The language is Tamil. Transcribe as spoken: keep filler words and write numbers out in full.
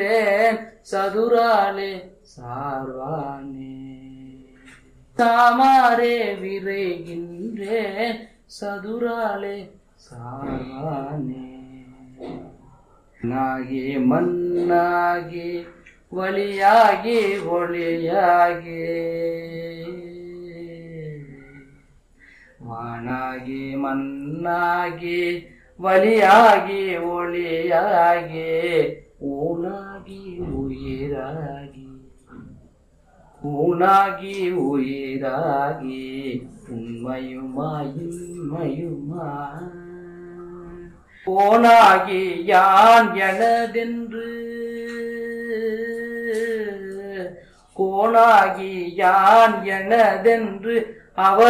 சதுராலே சார்வானே தாமாரே விரைகின்றேன் சதுராலே சார்வானே நாகி மண்ணாகி வழியாகி ஒளியாகி வானாகி மண்ணாகி வழியாகி ஒளியாகி ஊனாகி உயிராகி ஊனாகி உயிராகி உண்மையுமாயுமையுமா போனாகி யான் எனதென்று கோனாகி யான் எனதென்று அவர்